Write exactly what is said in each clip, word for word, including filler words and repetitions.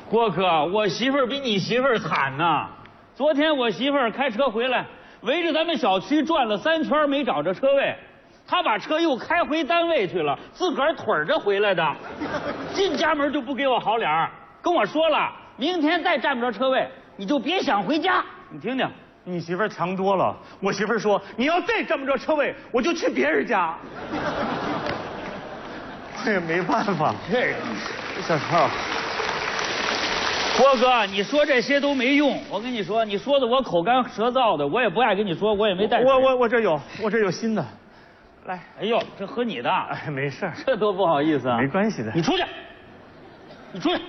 郭哥，我媳妇儿比你媳妇儿惨呐！昨天我媳妇儿开车回来，围着咱们小区转了三圈，没找着车位。她把车又开回单位去了，自个儿腿着回来的。进家门就不给我好脸儿，跟我说了，明天再占不着车位，你就别想回家。你听听， 你媳妇儿强多了。我媳妇儿说，你要再占不着车位，我就去别人家。这也没办法。 这小超。 郭哥，你说这些都没用。我跟你说，你说的我口干舌燥的，我也不爱跟你说，我也没带水。 我我我这有，我这有新的，来。 哎呦，这喝你的。 哎，没事， 这多不好意思啊。 没关系的。 你出去，你出去。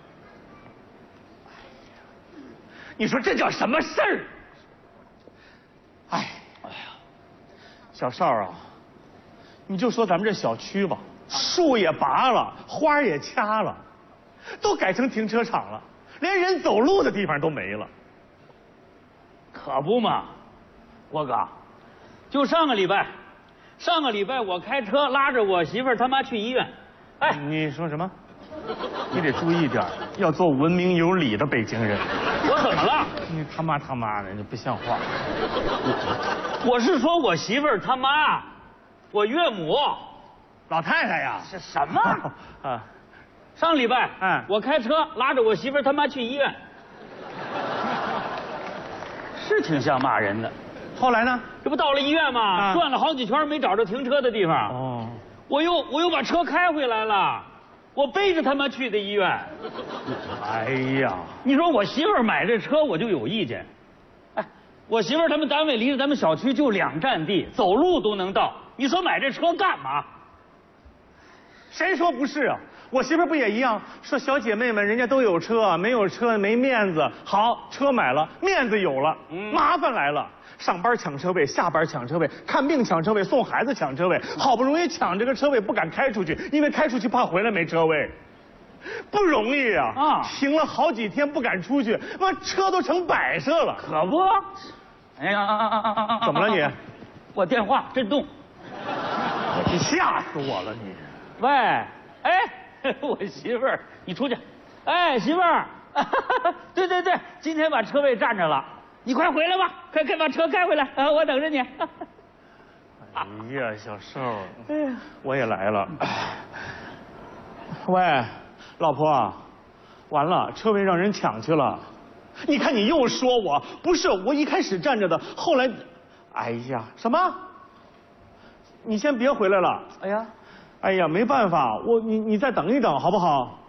你说这叫什么事儿？哎，哎呀，小邵啊，你就说咱们这小区吧，树也拔了，花也掐了，都改成停车场了。连人走路的地方都没了， 可不嘛，郭哥，就上个礼拜，上个礼拜我开车拉着我媳妇儿他妈去医院，哎， 你说什么？你得注意点，要做文明有礼的北京人。 我怎么了？ 你他妈他妈的，你不像话。 我是说我媳妇儿他妈，我岳母， 老太太呀。 是什么？ 啊。 上礼拜， 嗯， 我开车拉着我媳妇儿他妈去医院，是挺像骂人的。 后来呢？ 这不到了医院吗？啊、转了好几圈没找着停车的地方。哦。我又我又把车开回来了，我背着他妈去的医院。 哎呀， 你说我媳妇儿买这车我就有意见。哎，我媳妇儿他们单位离着咱们小区就两站地，走路都能到。你说买这车干嘛？ 谁说不是啊？我媳妇儿不也一样？说小姐妹们，人家都有车，没有车没面子。好，车买了，面子有了，嗯、麻烦来了。上班抢车位，下班抢车位，看病抢车位，送孩子抢车位。好不容易抢这个车位，不敢开出去，因为开出去怕回来没车位。不容易啊！啊，停了好几天不敢出去，妈车都成摆设了。 可不。哎呀， 怎么了你？ 我电话震动。 你吓死我了你！ 喂，哎，我媳妇儿，你出去。哎，媳妇儿，对对对，今天把车位占着了，你快回来吧，快快把车开回来，啊，我等着你。 哎呀，小邵，哎呀，我也来了。喂，老婆，完了，车位让人抢去了。你看你又说我不是，我一开始站着的，后来，哎呀，什么？你先别回来了。哎呀。哎呀，没办法，我你你再等一等好不好？